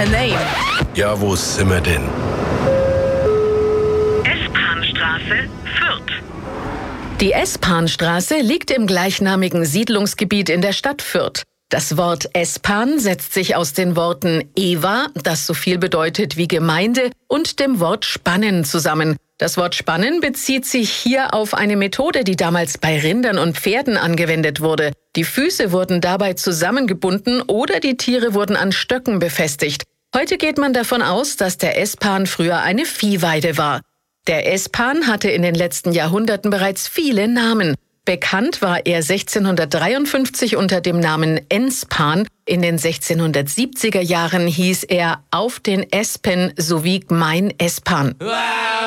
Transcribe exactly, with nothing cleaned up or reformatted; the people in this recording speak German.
a name. Ja, wo sind wir denn? S-Bahn-Straße, Fürth. Die S-Bahn-Straße liegt im gleichnamigen Siedlungsgebiet in der Stadt Fürth. Das Wort S-Bahn setzt sich aus den Worten Ewa, das so viel bedeutet wie Gemeinde, und dem Wort Spannen zusammen. Das Wort Spannen bezieht sich hier auf eine Methode, die damals bei Rindern und Pferden angewendet wurde. Die Füße wurden dabei zusammengebunden oder die Tiere wurden an Stöcken befestigt. Heute geht man davon aus, dass der S-Pan früher eine Viehweide war. Der S-Pan hatte in den letzten Jahrhunderten bereits viele Namen. Bekannt war er sechzehnhundertdreiundfünfzig unter dem Namen Enspan. In den sechzehnhundertsiebziger Jahren hieß er Auf den Espen sowie Gmein Espan.